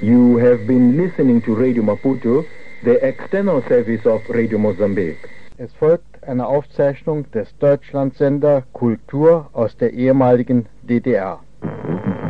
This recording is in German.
You have been listening to Radio Maputo, the external service of Radio Mozambique. Es folgt eine Aufzeichnung des Deutschlandsender Kultur aus der ehemaligen DDR.